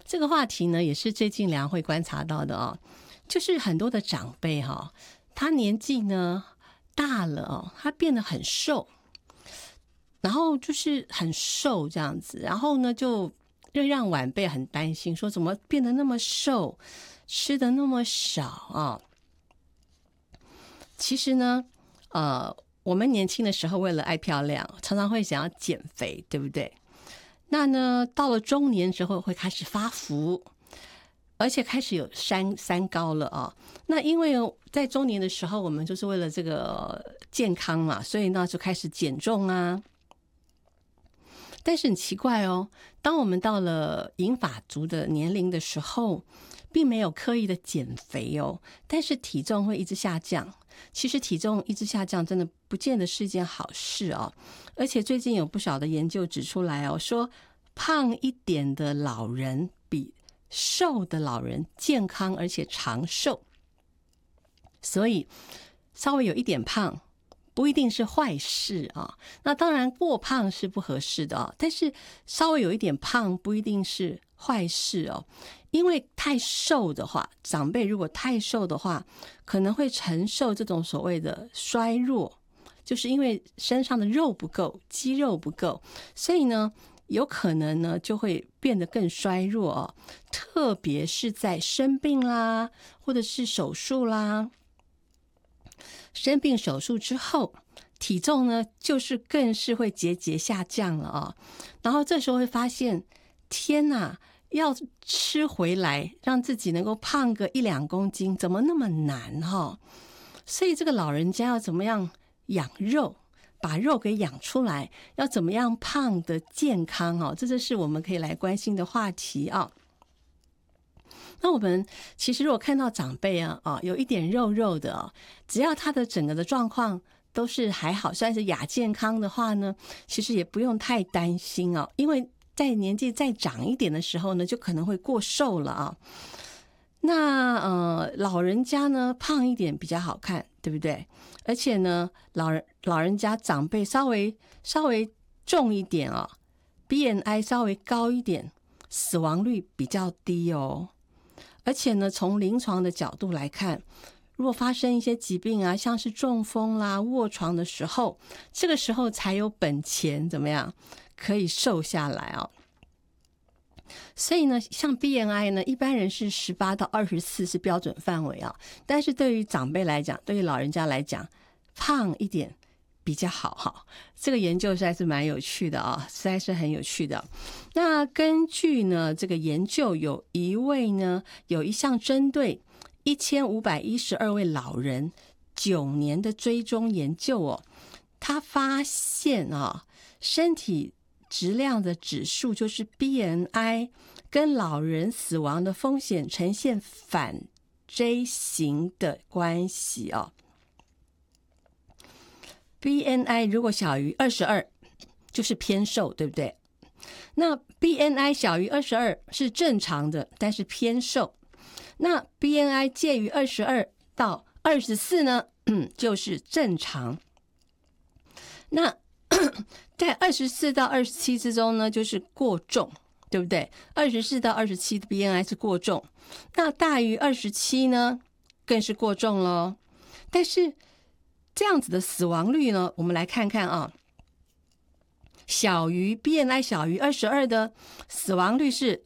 这个话题呢，也是最近良会观察到的哦，就是很多的长辈哈，他年纪呢大了哦，他变得很瘦，然后就是很瘦这样子，然后呢就让晚辈很担心，说怎么变得那么瘦，吃的那么少啊？其实呢，我们年轻的时候为了爱漂亮，常常会想要减肥，对不对？那呢，到了中年之后会开始发福，而且开始有三高了啊。那因为在中年的时候，我们就是为了这个健康嘛，所以呢就开始减重啊。但是很奇怪哦，当我们到了银发族的年龄的时候，并没有刻意的减肥哦，但是体重会一直下降。其实体重一直下降真的不见得是一件好事哦，而且最近有不少的研究指出来哦，说胖一点的老人比瘦的老人健康而且长寿，所以稍微有一点胖不一定是坏事啊。那当然过胖是不合适的哦，但是稍微有一点胖不一定是坏事哦。因为太瘦的话，长辈如果太瘦的话，可能会承受这种所谓的衰弱，就是因为身上的肉不够，肌肉不够，所以呢有可能呢就会变得更衰弱哦。特别是在生病啦，或者是手术啦，生病手术之后，体重呢就是更是会节节下降了啊。然后这时候会发现，天哪，要吃回来让自己能够胖个1-2公斤，怎么那么难哈？所以这个老人家要怎么样养肉，把肉给养出来，要怎么样胖的健康哦，这就是我们可以来关心的话题啊。那我们其实如果看到长辈有一点肉肉的只要他的整个的状况都是还好，算是亚健康的话呢，其实也不用太担心哦，因为在年纪再长一点的时候呢，就可能会过瘦了啊。那老人家呢胖一点比较好看，对不对？而且呢老人家长辈稍微重一点BMI 稍微高一点，死亡率比较低哦。而且呢从临床的角度来看，如果发生一些疾病啊，像是中风啦、卧床的时候，这个时候才有本钱怎么样可以瘦下来哦。所以呢像 BMI 呢，一般人是18到24是标准范围啊，但是对于长辈来讲，对于老人家来讲，胖一点比较好哈。这个研究实在是蛮有趣的啊，实在是很有趣的。那根据呢这个研究，有一项针对1512位老人9年的追踪研究哦，他发现身体质量的指数就是 BMI 跟老人死亡的风险呈现反 J 型的关系哦。BMI 如果小于22就是偏瘦，对不对？那 BMI 小于22是正常的，但是偏瘦。那 BMI 介于22到24呢就是正常。那在24到27之中呢就是过重，对不对？24到27的 BMI 是过重，那大于27呢更是过重咯。但是这样子的死亡率呢，我们来看看BMI 小于22的死亡率是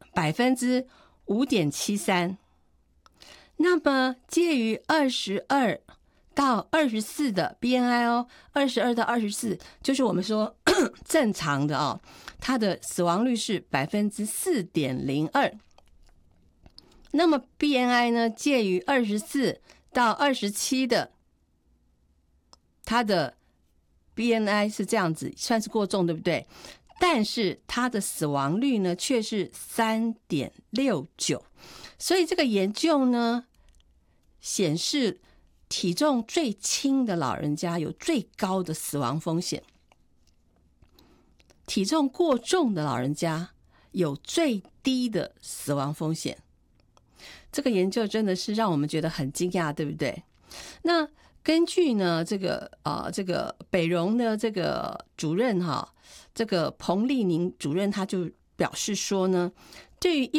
5.73%， 那么介于22到24的 BMI 22到24就是我们说正常的它的死亡率是 4.02%。 那么 BMI 呢介于24到27的，它的 BMI 是这样子，算是过重，对不对？但是它的死亡率呢却是 3.69%。 所以这个研究呢显示体重最轻的老人家有最高的死亡风险，体重过重的老人家有最低的死亡风险。这个研究真的是让我们觉得很惊讶，对不对？那根据呢这个北荣的这个主任这个彭丽宁主任他就表示说呢，对于